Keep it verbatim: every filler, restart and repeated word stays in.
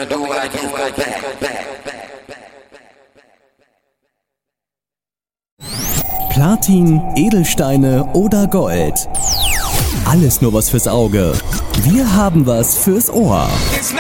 gonna do what I do right back. Platin, Edelsteine oder Gold. Alles nur was fürs Auge. Wir haben was fürs Ohr.